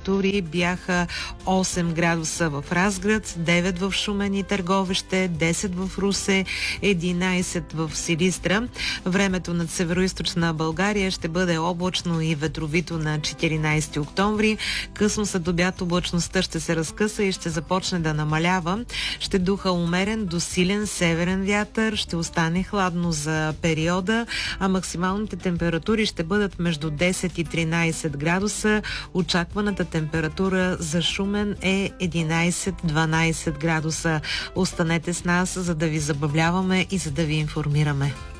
температури бяха 8 градуса в Разград, 9 в Шумен и Търговище, 10 в Русе, 11 в Силистра. Времето над североизточна България ще бъде облачно и ветровито на 14 октомври. Късно след обяд облачността ще се разкъса и ще започне да намалява. Ще духа умерен до силен северен вятър, ще остане хладно за периода, а максималните температури ще бъдат между 10 и 13 градуса. Очакваната температура за Шумен е 11-12 градуса. Останете с нас, за да ви забавляваме и за да ви информираме.